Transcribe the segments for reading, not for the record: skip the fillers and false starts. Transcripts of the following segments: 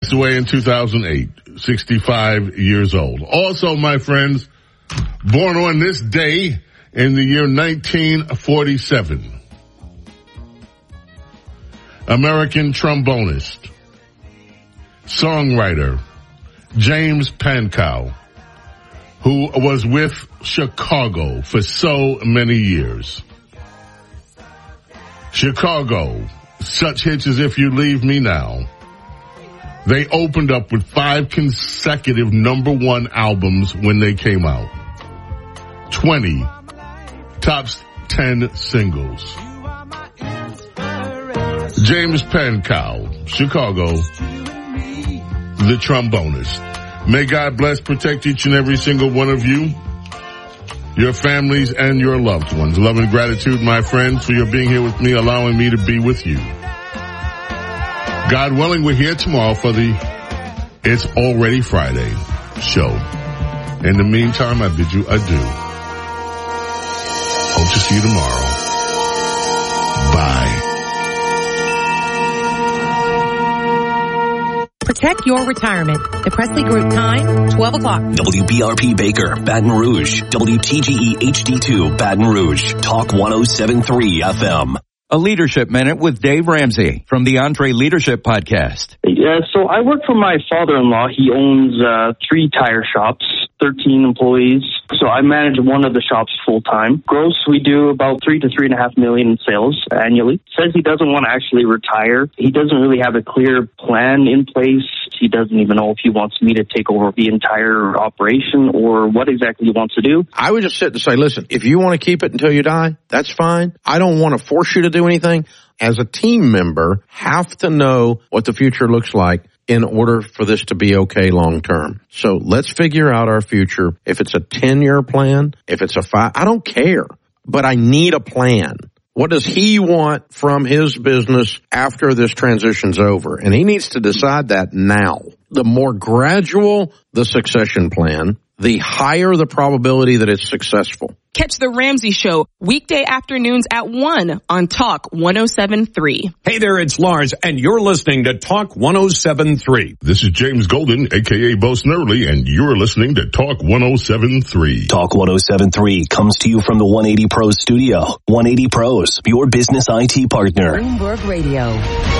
Away in 2008, 65 years old. Also, my friends, born on this day in the year 1947, American trombonist, songwriter, James Pankow, who was with Chicago for so many years. Chicago, such hits as If You Leave Me Now. They opened up with 5 consecutive number 1 albums when they came out. 20 top 10 singles. James Pankow, Chicago, the trombonist. May God bless, protect each and every single one of you, your families, and your loved ones. Love and gratitude, my friends, for your being here with me, allowing me to be with you. God willing, we're here tomorrow for the It's Already Friday show. In the meantime, I bid you adieu. Hope to see you tomorrow. Bye. Protect your retirement. The Presley Group time, 12 o'clock. WBRP Baker, Baton Rouge. WTGE HD2, Baton Rouge. Talk 107.3 FM. A Leadership Minute with Dave Ramsey from the Entre Leadership Podcast. Yeah, so I work for my father-in-law. He owns 3 tire shops, 13 employees. So I manage one of the shops full-time. Gross, we do about 3 to 3.5 million in sales annually. Says he doesn't want to actually retire. He doesn't really have a clear plan in place. He doesn't even know if he wants me to take over the entire operation or what exactly he wants to do. I would just sit and say, listen, if you want to keep it until you die, that's fine. I don't want to force you to do anything. As a team member, have to know what the future looks like in order for this to be okay long term. So let's figure out our future. If it's a 10-year plan, if it's a 5, I don't care, but I need a plan. What does he want from his business after this transition's over? And he needs to decide that now. The more gradual the succession plan, the higher the probability that it's successful. Catch The Ramsey Show weekday afternoons at 1 on Talk 107.3. Hey there, it's Lars, and you're listening to Talk 107.3. This is James Golden, a.k.a. Bo Snerdley, and you're listening to Talk 107.3. Talk 107.3 comes to you from the 180 Pros studio. 180 Pros, your business IT partner. Bloomberg Radio.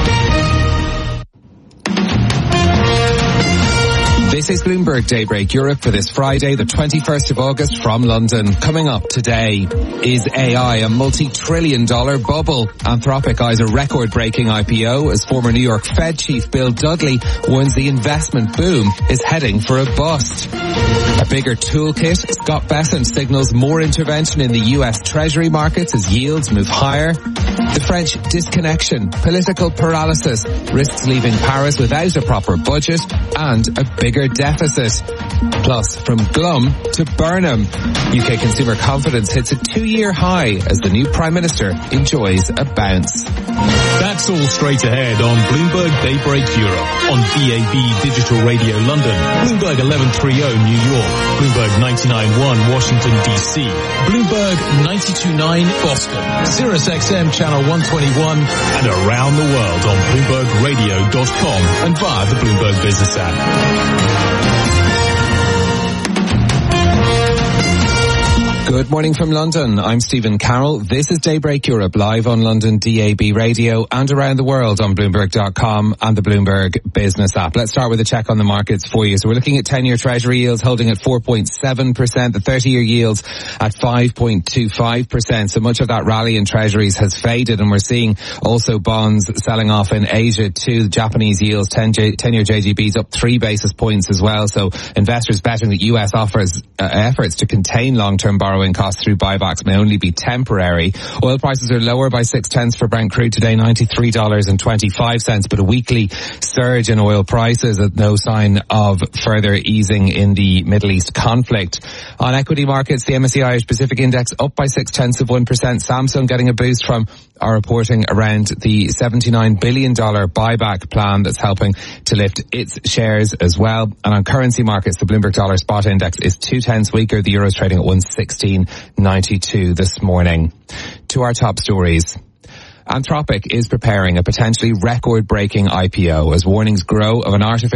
This is Bloomberg Daybreak Europe for this Friday, the 21st of August from London. Coming up today, is AI a multi-trillion-dollar bubble? Anthropic eyes a record-breaking IPO as former New York Fed Chief Bill Dudley warns the investment boom is heading for a bust. A bigger toolkit, Scott Bessent signals more intervention in the US Treasury markets as yields move higher. The French disconnection, political paralysis, risks leaving Paris without a proper budget and a bigger deficit. Plus, from glum to Burnham, UK consumer confidence hits a 2-year high as the new Prime Minister enjoys a bounce. That's all straight ahead on Bloomberg Daybreak Europe, on DAB Digital Radio London, Bloomberg 1130 New York, Bloomberg 99.1 Washington DC, Bloomberg 92.9 Boston, SiriusXM Channel 121, and around the world on BloombergRadio.com and via the Bloomberg Business app. Good morning from London. I'm Stephen Carroll. This is Daybreak Europe, live on London DAB radio and around the world on Bloomberg.com and the Bloomberg Business app. Let's start with a check on the markets for you. So we're looking at 10-year Treasury yields holding at 4.7%, the 30-year yields at 5.25%. So much of that rally in Treasuries has faded, and we're seeing also bonds selling off in Asia too. The Japanese yields, 10-year JGBs up 3 basis points as well. So investors betting that US offers efforts to contain long-term borrowing costs through buybacks may only be temporary. Oil prices are lower by 0.6 for Brent crude today, $93.25, but a weekly surge in oil prices at no sign of further easing in the Middle East conflict. On equity markets, the MSCI Irish Pacific Index up by 0.6%. Samsung getting a boost from our reporting around the $79 billion buyback plan that's helping to lift its shares as well. And on currency markets, the Bloomberg Dollar Spot Index is 0.2 weaker. The Euro's trading at 116.92 this morning. To our top stories. Anthropic is preparing a potentially record-breaking IPO as warnings grow of an artificial